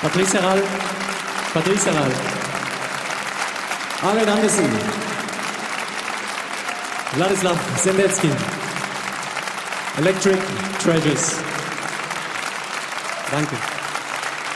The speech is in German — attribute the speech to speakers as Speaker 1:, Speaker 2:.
Speaker 1: Patrice Herral, Arlen Andersen, Wladislaw Sendecki, Electric Treasures. Danke.